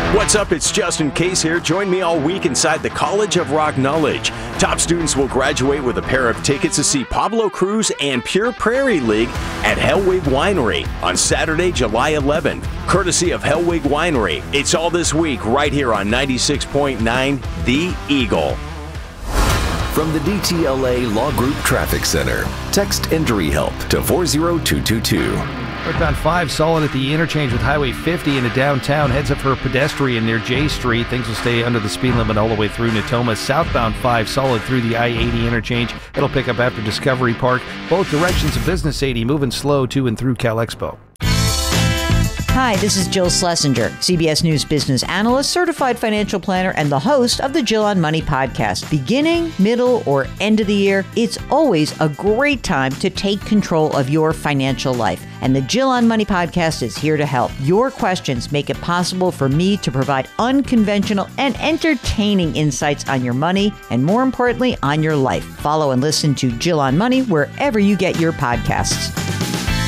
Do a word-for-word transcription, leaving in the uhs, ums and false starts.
What's up? It's Justin Case here. Join me all week inside the College of Rock Knowledge. Top students will graduate with a pair of tickets to see Pablo Cruz and Pure Prairie League at Hellwig Winery on Saturday, July eleventh. Courtesy of Hellwig Winery. It's all this week right here on ninety-six point nine The Eagle. From the D T L A Law Group Traffic Center, text injury help to four zero two two two. Northbound five solid at the interchange with Highway fifty into downtown. Heads up for a pedestrian near J Street. Things will stay under the speed limit all the way through Natoma. Southbound five solid through the I eighty interchange. It'll pick up after Discovery Park. Both directions of Business eighty moving slow to and through Cal Expo. Hi, this is Jill Schlesinger, C B S News business analyst, certified financial planner, and the host of the Jill on Money podcast. Beginning, middle, or end of the year, it's always a great time to take control of your financial life. And the Jill on Money podcast is here to help. Your questions make it possible for me to provide unconventional and entertaining insights on your money, and more importantly, on your life. Follow and listen to Jill on Money wherever you get your podcasts.